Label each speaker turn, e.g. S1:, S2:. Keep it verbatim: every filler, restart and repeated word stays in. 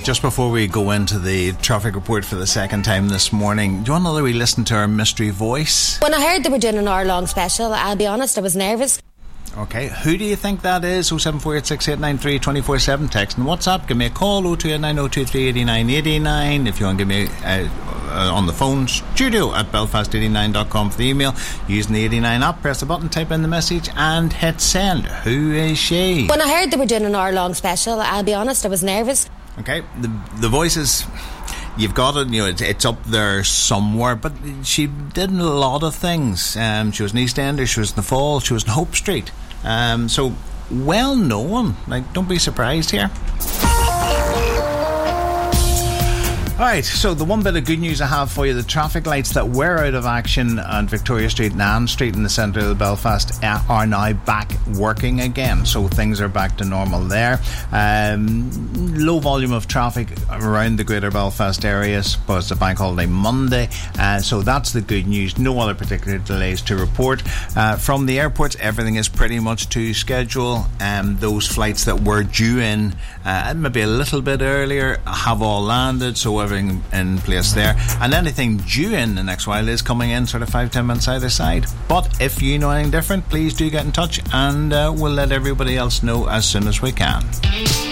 S1: just before we go into the traffic report for the second time this morning, do you want another wee listen to our mystery voice?
S2: When I heard they were doing an hour-long special, I'll be honest, I was nervous.
S1: Okay, who do you think that is? oh seven four eight six eight nine three two four seven. Text and WhatsApp. Give me a call, oh two eight nine oh two three eight nine eight nine. If you want to give me uh, uh, on the phone, studio at belfast eighty-nine dot com for the email. Using the eighty-nine app, press the button, type in the message and hit send. Who is she?
S2: When I heard they were doing an hour-long special, I'll be honest, I was nervous.
S1: Okay, the the voices, you've got it, you know, it's, it's up there somewhere, but she did a lot of things. Um, she was in EastEnders, she was in The Fall, she was in Hope Street. Um, so, well known. Like, don't be surprised here. Alright, so the one bit of good news I have for you, the traffic lights that were out of action on Victoria Street and Ann Street in the centre of Belfast are now back working again, so things are back to normal there. Um, low volume of traffic around the greater Belfast area, but it's a bank holiday Monday, uh, so that's the good news. No other particular delays to report. Uh, from the airports, everything is pretty much to schedule. Um, those flights that were due in uh, maybe a little bit earlier have all landed, so everything in place there, and anything due in the next while is coming in sort of five ten minutes either side. But if you know anything different, please do get in touch and uh, we'll let everybody else know as soon as we can.